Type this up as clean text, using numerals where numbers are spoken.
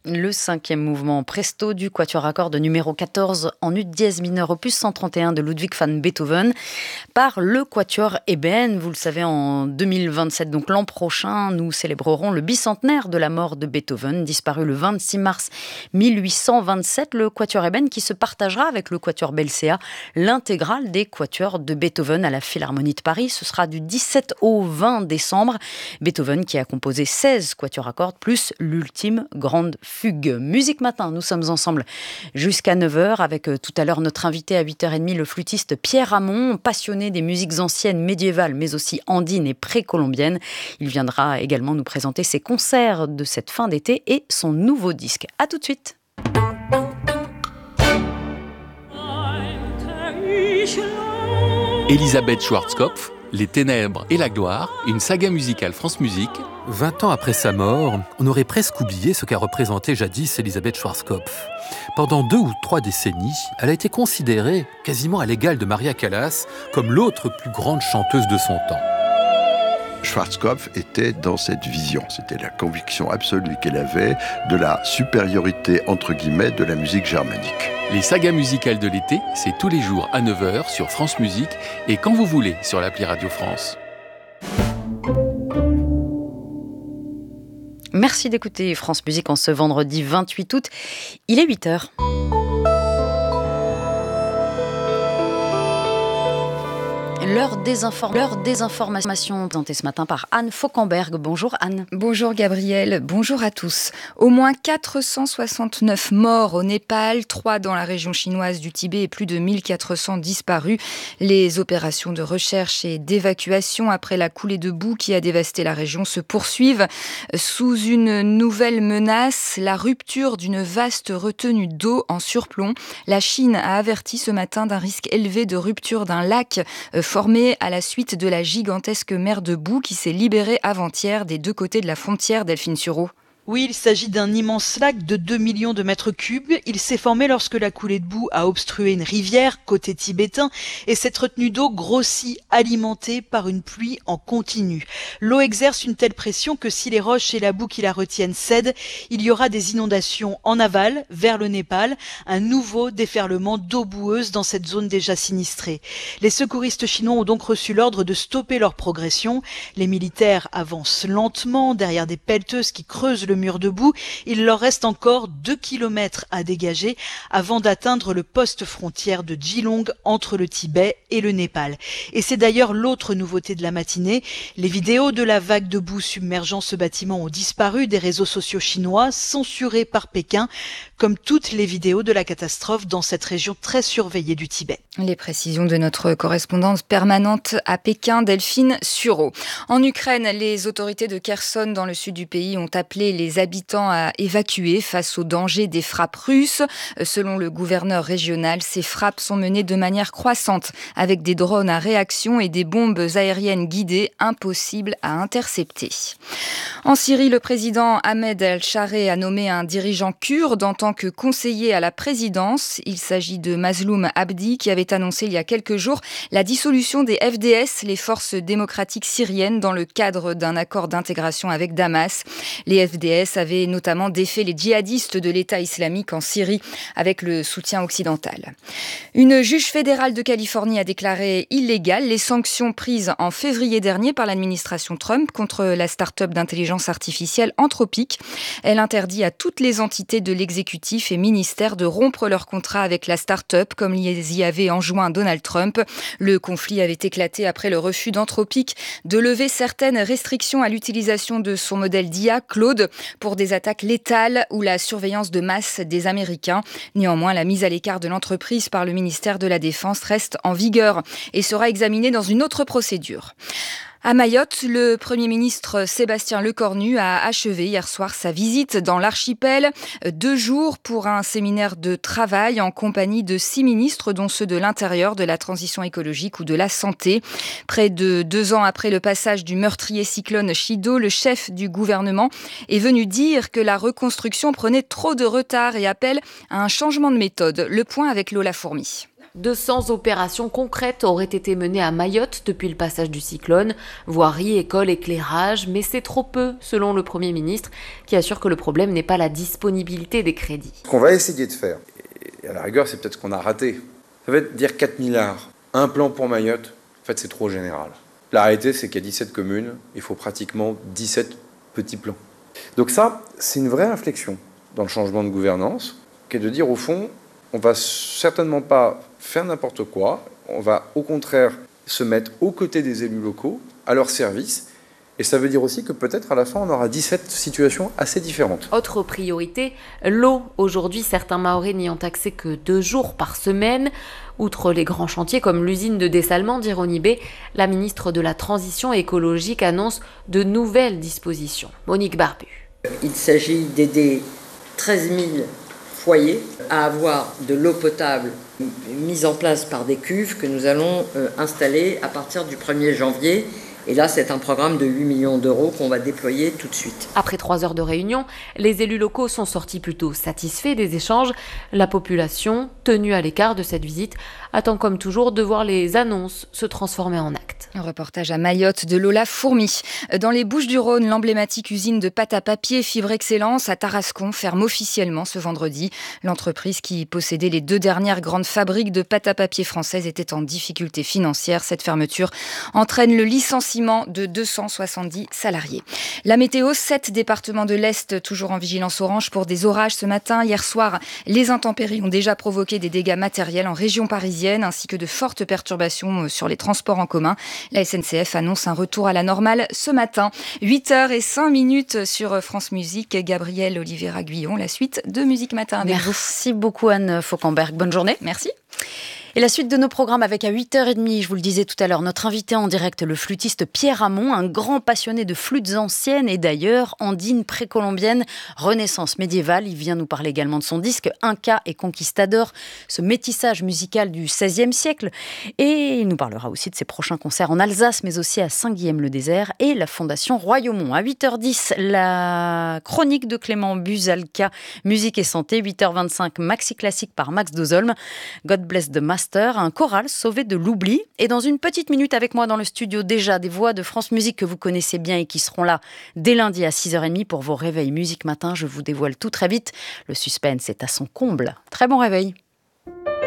Le 5e mouvement Presto du quatuor à cordes numéro 14 en ut dièse mineur opus 131 de Ludwig van Beethoven par le quatuor Eben. Vous le savez, en 2027, donc l'an prochain, nous célébrerons le bicentenaire de la mort de Beethoven, disparu le 26 mars 1827. Le quatuor Eben qui se partagera avec le quatuor Belcea l'intégrale des quatuors de Beethoven à la Philharmonie de Paris. Ce sera du 17 au 20 décembre. Beethoven qui a composé 16 quatuors à cordes plus l'ultime grande fugue. Musique Matin, nous sommes ensemble jusqu'à 9h avec tout à l'heure notre invité à 8h30, le flûtiste Pierre Hamon, passionné des musiques anciennes, médiévales, mais aussi andines et précolombiennes. Il viendra également nous présenter ses concerts de cette fin d'été et son nouveau disque. À tout de suite. Elisabeth Schwarzkopf, Les Ténèbres et la Gloire, une saga musicale France Musique. 20 ans après sa mort, on aurait presque oublié ce qu'a représenté jadis Elisabeth Schwarzkopf. Pendant 2 ou 3 décennies, elle a été considérée, quasiment à l'égal de Maria Callas, comme l'autre plus grande chanteuse de son temps. Schwarzkopf était dans cette vision, c'était la conviction absolue qu'elle avait de la supériorité, entre guillemets, de la musique germanique. Les sagas musicales de l'été, c'est tous les jours à 9h sur France Musique et quand vous voulez sur l'appli Radio France. Merci d'écouter France Musique en ce vendredi 28 août. Il est 8h. L'heure des informations présentée ce matin par Anne Fauquemberg. Bonjour Anne. Bonjour Gabriel, bonjour à tous. Au moins 469 morts au Népal, 3 dans la région chinoise du Tibet et plus de 1400 disparus. Les opérations de recherche et d'évacuation après la coulée de boue qui a dévasté la région se poursuivent. Sous une nouvelle menace, la rupture d'une vaste retenue d'eau en surplomb. La Chine a averti ce matin d'un risque élevé de rupture d'un lac formé à la suite de la gigantesque mer de boue qui s'est libérée avant-hier des 2 côtés de la frontière. Delphine Sureau. Oui, il s'agit d'un immense lac de 2 millions de mètres cubes. Il s'est formé lorsque la coulée de boue a obstrué une rivière côté tibétain et cette retenue d'eau grossit, alimentée par une pluie en continu. L'eau exerce une telle pression que si les roches et la boue qui la retiennent cèdent, il y aura des inondations en aval, vers le Népal, un nouveau déferlement d'eau boueuse dans cette zone déjà sinistrée. Les secouristes chinois ont donc reçu l'ordre de stopper leur progression. Les militaires avancent lentement derrière des pelleteuses qui creusent le mur de boue. Il leur reste encore 2 kilomètres à dégager avant d'atteindre le poste frontière de Geelong entre le Tibet et le Népal. Et c'est d'ailleurs l'autre nouveauté de la matinée. Les vidéos de la vague de boue submergeant ce bâtiment ont disparu des réseaux sociaux chinois, censurés par Pékin, comme toutes les vidéos de la catastrophe dans cette région très surveillée du Tibet. Les précisions de notre correspondante permanente à Pékin, Delphine Sureau. En Ukraine, les autorités de Kherson dans le sud du pays ont appelé les habitants à évacuer face au danger des frappes russes. Selon le gouverneur régional, ces frappes sont menées de manière croissante avec des drones à réaction et des bombes aériennes guidées impossibles à intercepter. En Syrie, le président Ahmed El-Shareh a nommé un dirigeant kurde en tant que conseiller à la présidence. Il s'agit de Mazloum Abdi qui avait annoncé il y a quelques jours la dissolution des FDS, les forces démocratiques syriennes, dans le cadre d'un accord d'intégration avec Damas. Les FDS avaient notamment défait les djihadistes de l'État islamique en Syrie avec le soutien occidental. Une juge fédérale de Californie a déclaré illégales les sanctions prises en février dernier par l'administration Trump contre la start-up d'intelligence artificielle Anthropic. Elle interdit à toutes les entités de l'exécutif et ministères de rompre leur contrat avec la start-up comme les y avait enjoint Donald Trump. Le conflit avait éclaté après le refus d'Anthropic de lever certaines restrictions à l'utilisation de son modèle d'IA, Claude, pour des attaques létales ou la surveillance de masse des Américains. Néanmoins, la mise à l'écart de l'entreprise par le ministère de la Défense reste en vigueur et sera examinée dans une autre procédure. À Mayotte, le Premier ministre Sébastien Lecornu a achevé hier soir sa visite dans l'archipel. 2 jours pour un séminaire de travail en compagnie de 6 ministres, dont ceux de l'Intérieur, de la Transition écologique ou de la Santé. Près de 2 ans après le passage du meurtrier cyclone Chido, le chef du gouvernement est venu dire que la reconstruction prenait trop de retard et appelle à un changement de méthode. Le point avec Lola Fourmi. 200 opérations concrètes auraient été menées à Mayotte depuis le passage du cyclone, voirie, école, éclairage, mais c'est trop peu selon le Premier ministre qui assure que le problème n'est pas la disponibilité des crédits. Ce qu'on va essayer de faire, et à la rigueur c'est peut-être ce qu'on a raté, ça va être dire 4 milliards, un plan pour Mayotte, en fait c'est trop général. La réalité c'est qu'il y a 17 communes, il faut pratiquement 17 petits plans. Donc ça, c'est une vraie réflexion dans le changement de gouvernance, qui est de dire au fond, on va certainement pas faire n'importe quoi, on va au contraire se mettre aux côtés des élus locaux, à leur service, et ça veut dire aussi que peut-être à la fin on aura 17 situations assez différentes. Autre priorité, l'eau. Aujourd'hui, certains Mahorais n'y ont accès que 2 jours par semaine. Outre les grands chantiers comme l'usine de dessalement d'Ironibé, la ministre de la Transition écologique annonce de nouvelles dispositions. Monique Barbu. Il s'agit d'aider 13 000 foyers à avoir de l'eau potable mise en place par des cuves que nous allons installer à partir du 1er janvier. Et là, c'est un programme de 8 millions d'euros qu'on va déployer tout de suite. Après 3 heures de réunion, les élus locaux sont sortis plutôt satisfaits des échanges. La population, tenue à l'écart de cette visite, attend comme toujours de voir les annonces se transformer en actes. Un reportage à Mayotte de Lola Fourmi. Dans les Bouches-du-Rhône, l'emblématique usine de pâte à papier Fibre Excellence à Tarascon ferme officiellement ce vendredi. L'entreprise qui possédait les 2 dernières grandes fabriques de pâte à papier françaises était en difficulté financière. Cette fermeture entraîne le licenciement de 270 salariés. La météo, 7 départements de l'Est toujours en vigilance orange pour des orages ce matin. Hier soir, les intempéries ont déjà provoqué des dégâts matériels en région parisienne ainsi que de fortes perturbations sur les transports en commun. La SNCF annonce un retour à la normale ce matin. 8h05 sur France Musique. Gabrielle Oliveira-Guillon, la suite de Musique Matin avec vous. Merci beaucoup Anne Fauquemberg. Bonne journée. Merci. Et la suite de nos programmes avec à 8h30, je vous le disais tout à l'heure, notre invité en direct, le flûtiste Pierre Hamon, un grand passionné de flûtes anciennes et d'ailleurs andines précolombiennes, renaissance médiévale. Il vient nous parler également de son disque Inca et Conquistador, ce métissage musical du XVIe siècle. Et il nous parlera aussi de ses prochains concerts en Alsace, mais aussi à Saint-Guilhem-le-Désert et la Fondation Royaumont. À 8h10, la chronique de Clément Buzalka, musique et santé. 8h25, Maxi Classique par Max Dozolm. God Bless the Master, un choral sauvé de l'oubli. Et dans une petite minute avec moi dans le studio, déjà des voix de France Musique que vous connaissez bien et qui seront là dès lundi à 6h30 pour vos réveils Musique Matin. Je vous dévoile tout très vite. Le suspense est à son comble. Très bon réveil.